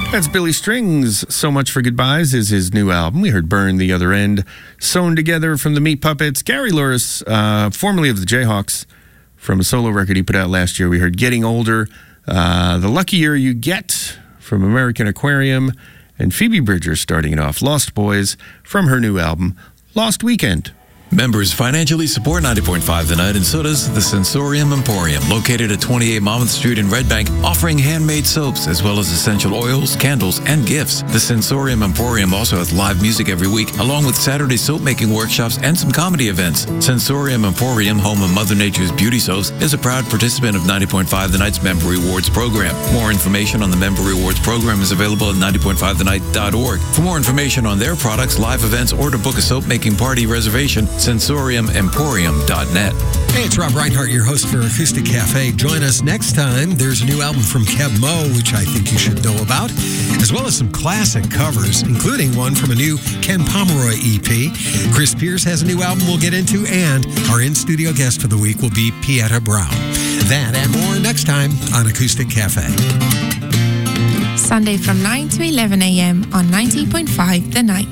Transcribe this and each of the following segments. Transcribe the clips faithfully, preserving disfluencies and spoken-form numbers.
That's Billy Strings. So Much for Goodbyes is his new album. We heard Burn the Other End, sewn together from the Meat Puppets. Gary Louris, uh, formerly of the Jayhawks, from a solo record he put out last year. We heard Getting Older, uh, The Luckier You Get from American Aquarium, and Phoebe Bridgers starting it off, Lost Boys, from her new album, Lost Weekend. Members financially support ninety point five The Night, and so does the Sensorium Emporium, located at twenty-eight Monmouth Street in Red Bank, offering handmade soaps as well as essential oils, candles, and gifts. The Sensorium Emporium also has live music every week, along with Saturday soap-making workshops and some comedy events. Sensorium Emporium, home of Mother Nature's beauty soaps, is a proud participant of ninety point five The Night's Member Rewards program. More information on the Member Rewards program is available at ninety point five the night dot org. For more information on their products, live events, or to book a soap-making party reservation, sensorium emporium dot net. Hey, it's Rob Reinhart, your host for Acoustic Cafe. Join us next time. There's a new album from Keb Mo, which I think you should know about, as well as some classic covers, including one from a new Ken Pomeroy E P. Chris Pierce has a new album we'll get into, and our in-studio guest for the week will be Pieta Brown. That and more next time on Acoustic Cafe. Sunday from nine to eleven a.m. on ninety point five The Night.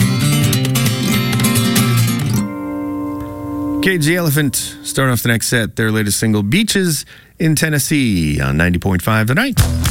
Cage the Elephant start off the next set, their latest single, Beaches in Tennessee, on ninety point five The Night.